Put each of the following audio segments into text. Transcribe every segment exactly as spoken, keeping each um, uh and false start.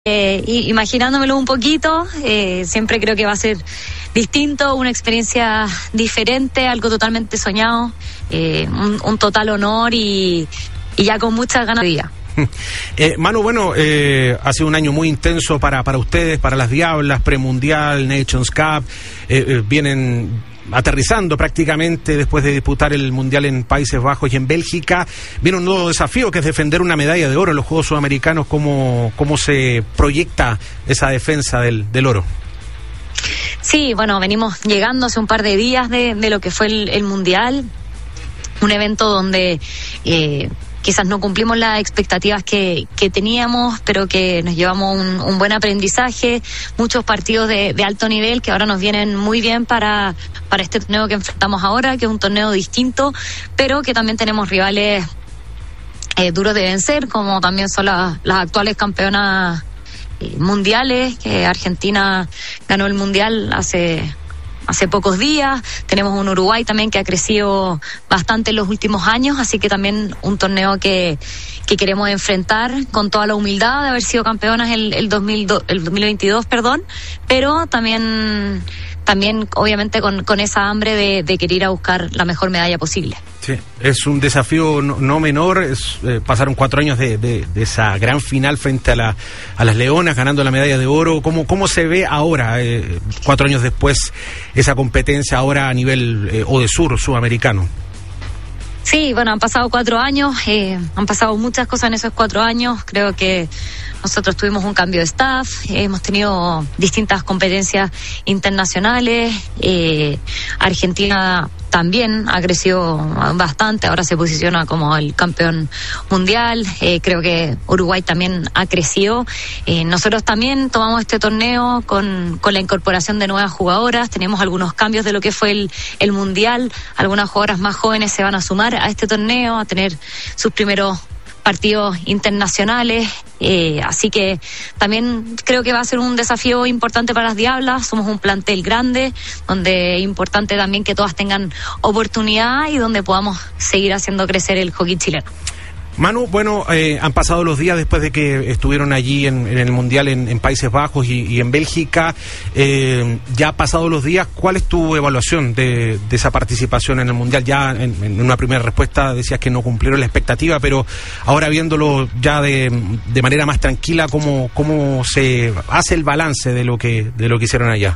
Eh, imaginándomelo un poquito, eh, siempre creo que va a ser distinto, una experiencia diferente, algo totalmente soñado, eh, un, un total honor y, y ya con muchas ganas de día. Eh, Manu, bueno, eh, ha sido un año muy intenso para, para ustedes, para las Diablas, premundial, Nations Cup, eh, eh, vienen aterrizando prácticamente después de disputar el Mundial en Países Bajos y en Bélgica. Viene un nuevo desafío que es defender una medalla de oro en los Juegos Sudamericanos. ¿Cómo, cómo se proyecta esa defensa del, del oro? Sí, bueno, venimos llegando hace un par de días de, de lo que fue el, el Mundial, un evento donde eh, quizás no cumplimos las expectativas que, que teníamos, pero que nos llevamos un, un buen aprendizaje, muchos partidos de, de alto nivel que ahora nos vienen muy bien para, para este torneo que enfrentamos ahora, que es un torneo distinto, pero que también tenemos rivales eh, duros de vencer, como también son la, las actuales campeonas eh, mundiales, que Argentina ganó el Mundial hace... hace pocos días. Tenemos un Uruguay también que ha crecido bastante en los últimos años, así que también un torneo que, que queremos enfrentar con toda la humildad de haber sido campeonas el, el, dos mil dos, el dos mil veintidós, perdón, pero también también obviamente con, con esa hambre de, de querer ir a buscar la mejor medalla posible. Sí, es un desafío no, no menor. Es, eh, pasaron cuatro años de, de, de esa gran final frente a, la, a las Leonas, ganando la medalla de oro. ¿Cómo, cómo se ve ahora, eh, cuatro años después, esa competencia ahora a nivel eh, o de sur, sudamericano? Sí, bueno, han pasado cuatro años, eh, han pasado muchas cosas en esos cuatro años. Creo que nosotros tuvimos un cambio de staff, eh, hemos tenido distintas competencias internacionales. eh, Argentina también ha crecido bastante, ahora se posiciona como el campeón mundial. Eh, creo que Uruguay también ha crecido. Eh, nosotros también tomamos este torneo con, con la incorporación de nuevas jugadoras. Tenemos algunos cambios de lo que fue el, el mundial. Algunas jugadoras más jóvenes se van a sumar a este torneo, a tener sus primeros partidos internacionales, eh, así que también creo que va a ser un desafío importante para las Diablas. Somos un plantel grande, donde es importante también que todas tengan oportunidad y donde podamos seguir haciendo crecer el hockey chileno. Manu, bueno, eh, han pasado los días después de que estuvieron allí en, en el Mundial en, en Países Bajos y, y en Bélgica. Eh, ya ha pasado los días. ¿Cuál es tu evaluación de, de esa participación en el Mundial? Ya en, en una primera respuesta decías que no cumplieron la expectativa, pero ahora viéndolo ya de, de manera más tranquila, ¿cómo, cómo se hace el balance de lo que, de lo que hicieron allá?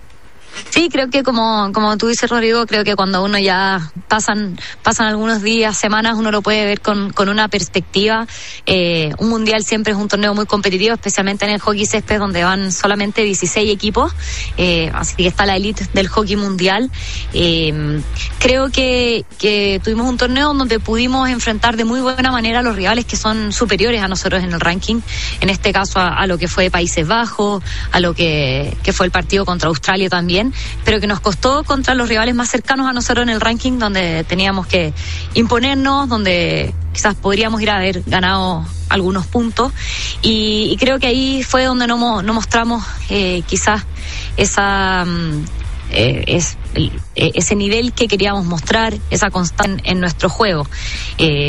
Sí, creo que como como tú dices, Rodrigo, creo que cuando uno ya pasan pasan algunos días, semanas, uno lo puede ver con, con una perspectiva. Eh, un mundial siempre es un torneo muy competitivo, especialmente en el hockey césped, donde van solamente dieciséis equipos, eh, así que está la elite del hockey mundial. Eh, creo que, que tuvimos un torneo donde pudimos enfrentar de muy buena manera a los rivales que son superiores a nosotros en el ranking, en este caso a, a lo que fue Países Bajos, a lo que, que fue el partido contra Australia también, pero que nos costó contra los rivales más cercanos a nosotros en el ranking, donde teníamos que imponernos, donde quizás podríamos ir a haber ganado algunos puntos, y, y creo que ahí fue donde no, no mostramos eh, quizás esa eh, es, el, eh, ese nivel que queríamos mostrar, esa constante en, en nuestro juego. Eh,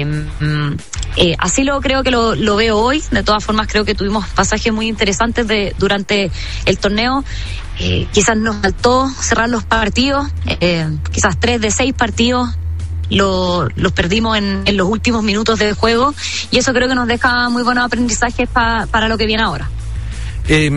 eh, así lo creo que lo, lo veo hoy. De todas formas, creo que tuvimos pasajes muy interesantes de, durante el torneo. Eh, quizás nos faltó cerrar los partidos, eh, quizás tres de seis partidos lo, los perdimos en, en los últimos minutos del juego, y eso creo que nos deja muy buenos aprendizajes pa, para lo que viene ahora. Eh,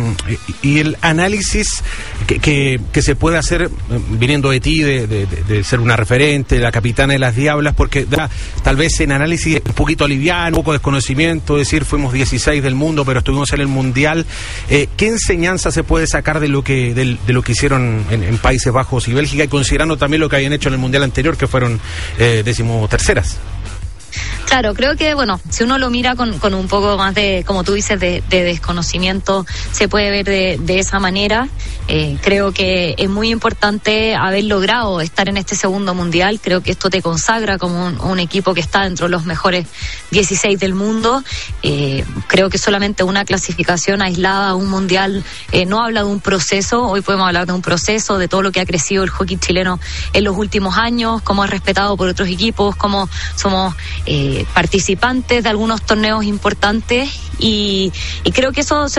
y el análisis que, que, que se puede hacer viniendo de ti, de, de, de ser una referente, la capitana de las Diablas, porque da, tal vez en análisis un poquito liviano, un poco desconocimiento, decir fuimos dieciséis del mundo, pero estuvimos en el Mundial. Eh, ¿Qué enseñanza se puede sacar de lo que de, de lo que hicieron en, en Países Bajos y Bélgica, y considerando también lo que habían hecho en el Mundial anterior, que fueron eh, decimoterceras? Claro, creo que, bueno, si uno lo mira con, con un poco más de, como tú dices, de, de desconocimiento, se puede ver de, de esa manera. Eh, creo que es muy importante haber logrado estar en este segundo mundial. Creo que esto te consagra como un, un equipo que está dentro de los mejores dieciséis del mundo. Eh, creo que solamente una clasificación aislada a un mundial eh, no habla de un proceso. Hoy podemos hablar de un proceso, de todo lo que ha crecido el hockey chileno en los últimos años, cómo es respetado por otros equipos, cómo somos eh, participantes de algunos torneos importantes, y, y creo que eso se